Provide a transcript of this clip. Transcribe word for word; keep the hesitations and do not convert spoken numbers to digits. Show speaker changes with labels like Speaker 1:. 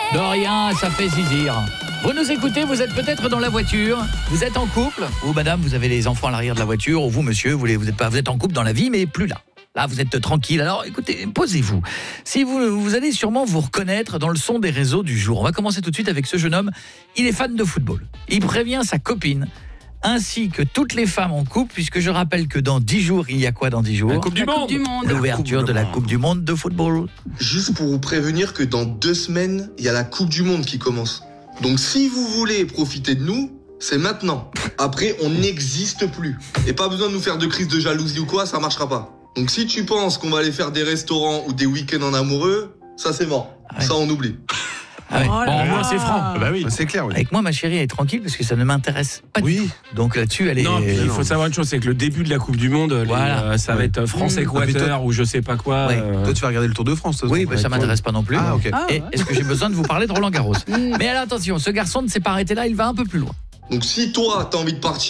Speaker 1: De rien, ça fait zizir. Vous nous écoutez, vous êtes peut-être dans la voiture, vous êtes en couple, ou madame, vous avez les enfants à l'arrière de la voiture, ou vous monsieur, vous vous êtes pas vous êtes en couple dans la vie mais plus là. Là, vous êtes tranquille. Alors, écoutez, posez-vous. Si vous vous allez sûrement vous reconnaître dans le son des réseaux du jour. On va commencer tout de suite avec ce jeune homme. Il est fan de football. Il prévient sa copine ainsi que toutes les femmes en couple, puisque je rappelle que dans dix jours, il y a quoi dans dix jours ?
Speaker 2: La Coupe du
Speaker 3: La
Speaker 2: Monde.
Speaker 3: Coupe du Monde.
Speaker 1: L'ouverture de la Coupe du Monde de football.
Speaker 4: Juste pour vous prévenir que dans deux semaines, il y a la Coupe du Monde qui commence. Donc si vous voulez profiter de nous, c'est maintenant. Après, on n'existe plus. Et pas besoin de nous faire de crise de jalousie ou quoi, ça marchera pas. Donc si tu penses qu'on va aller faire des restaurants ou des week-ends en amoureux, ça c'est mort.
Speaker 1: Ah ouais.
Speaker 4: Ça on oublie.
Speaker 1: Ah ouais.
Speaker 3: Oh là
Speaker 2: Bon,
Speaker 3: là.
Speaker 2: moi c'est franc.
Speaker 5: Ah bah oui, c'est clair. Oui.
Speaker 1: Avec moi, ma chérie, elle est tranquille parce que ça ne m'intéresse pas du
Speaker 5: Oui.
Speaker 1: tout. Donc là-dessus, elle est...
Speaker 2: Non, puis il
Speaker 5: non.
Speaker 2: faut savoir une chose, c'est que le début de la Coupe du Monde, les,
Speaker 1: Voilà.
Speaker 2: euh, ça va
Speaker 5: Ouais.
Speaker 2: être France-Équateur
Speaker 5: Ah, mais toi-
Speaker 2: ou je sais pas quoi.
Speaker 1: Ouais.
Speaker 2: euh,
Speaker 5: Toi, tu vas regarder le Tour de France.
Speaker 1: Oui, bah, ça m'intéresse pas non plus.
Speaker 5: Ah, ok.
Speaker 3: Ah,
Speaker 1: Et
Speaker 3: ouais.
Speaker 1: est-ce que j'ai besoin de vous parler de Roland Garros ? Mais alors attention, ce garçon ne s'est pas arrêté là, il va un peu plus loin.
Speaker 4: Donc si toi t'as envie de partir